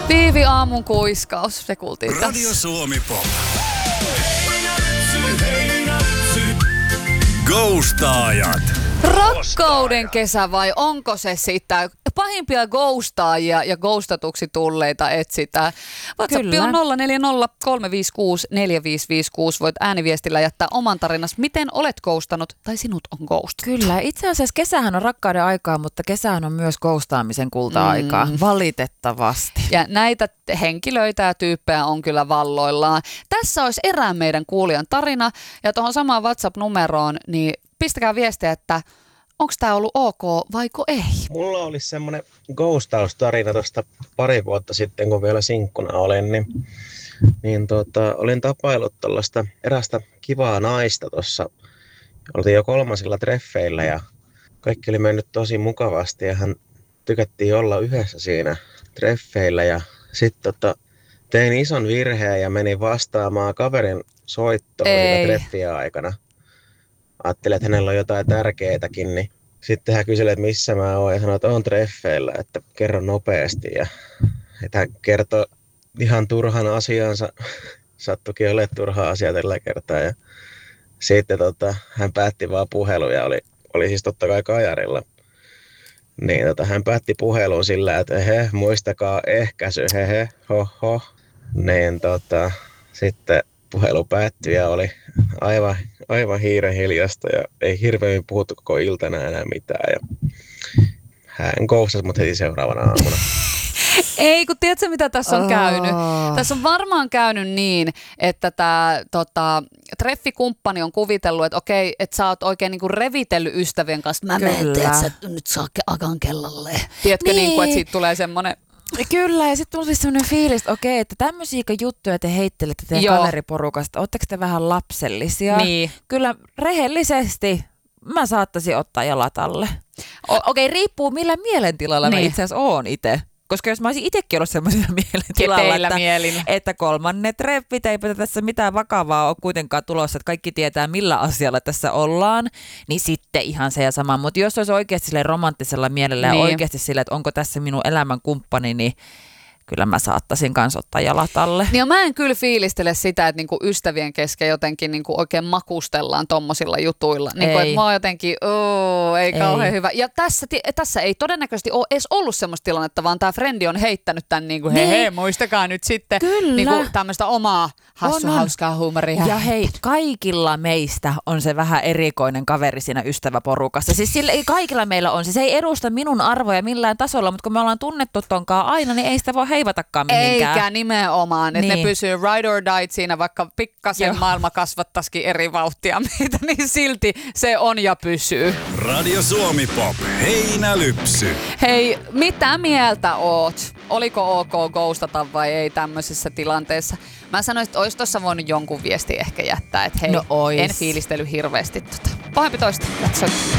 Viivi aamun kuiskaus, se kuultiin tässä. Radio Suomi Pop. Ghostaajat. Rakkauden kesä vai onko se sitä? Pahimpia ghostaajia ja ghostatuksi tulleita etsitään. WhatsApp on 0403564556. Voit ääniviestillä jättää oman tarinas. Miten olet ghostannut tai sinut on ghost? Kyllä, itse asiassa kesähän on rakkauden aikaa, mutta kesähän on myös ghostaamisen kulta-aikaa, valitettavasti. Ja näitä henkilöitä ja tyyppejä on kyllä valloillaan. Tässä olisi erään meidän kuulijan tarina ja tuohon samaan WhatsApp-numeroon, niin pistäkää viestiä, että onko tämä ollut ok vaiko ei? Mulla oli semmoinen ghostaustarina tuosta pari vuotta sitten, kun vielä sinkkuna olin, niin olin tapaillut tuollaista erästä kivaa naista tuossa. Oltiin jo 3. treffeillä ja kaikki oli mennyt tosi mukavasti ja hän tykättiin olla yhdessä siinä treffeillä ja sitten tein ison virheen ja menin vastaamaan kaverin soittoon treffien aikana. Ajattelin, että hänellä on jotain tärkeätäkin, niin sitten hän kyseli, että missä mä oon ja sanoi, että oon treffeillä, että kerro nopeasti. Ja että hän kertoi ihan turhan asiansa, sattuikin olemaan turha asia tällä kertaa. Ja sitten hän päätti vaan puhelun ja oli siis totta kai kajarilla. Niin hän päätti puhelun sillä, että muistakaa ehkäisy, ho. Niin sitten puhelu päättyi ja oli aivan hiiren hiljasta ja ei hirveämmin puhuttu koko iltana enää mitään. Ja hän ghostasi mut heti seuraavana aamuna. Ei, kun tiedätkö mitä tässä on käynyt? Tässä on varmaan käynyt niin, että tämä treffikumppani on kuvitellut, että okei, että sä oot oikein niinku revitellyt ystävien kanssa. Mä menen, että nyt saa akan kellalle. Tiedätkö, niin. Että siitä tulee semmoinen... Kyllä, ja sitten tuli sellainen fiilis, että okei, että tämmöisiä juttuja te heittelette teidän kaveriporukasta. Oletteko te vähän lapsellisia? Niin. Kyllä rehellisesti mä saattaisin ottaa jalat alle. Okei, riippuu millä mielentilalla mä itse asiassa oon itse. Koska jos mä olisin itsekin ollut semmoisella mielentilalla, että 3. treffit, eipä tässä mitään vakavaa ole kuitenkaan tulossa, että kaikki tietää millä asialla tässä ollaan, niin sitten ihan se ja sama. Mutta jos olisi oikeasti sille romanttisella mielellä ja oikeasti sille, että onko tässä minun elämän kumppani, niin kyllä mä saattaisin kanssa ottaa jalat alle. Niin mä en kyllä fiilistele sitä, että niinku ystävien kesken jotenkin niinku oikein makustellaan tommosilla jutuilla. Niinku, että mä oon jotenkin, ei kauhean hyvä. Ja tässä ei todennäköisesti ole edes ollut semmoista tilannetta, vaan tää frendi on heittänyt tän niinku, hei, muistakaa nyt sitten niinku, tämmöistä omaa hauskaa huumoria. Ja hei, kaikilla meistä on se vähän erikoinen kaveri siinä ystäväporukassa. Siis kaikilla meillä on se ei edusta minun arvoja millään tasolla, mutta kun me ollaan tunnettu tonkaan aina, niin ei sitä voi heivatakaan mihinkään. Eikä nimenomaan, että ne pysyy ride or die siinä, vaikka pikkasen maailma kasvattaisikin eri vauhtia meitä, niin silti se on ja pysyy. Radio Suomi Pop, Heinälypsy. Hei, mitä mieltä oot? Oliko ok ghostata vai ei tämmöisessä tilanteessa? Mä sanoisin, että ois tossa voinut jonkun viesti ehkä jättää, että hei, en fiilistely hirveästi. Pahempi toista,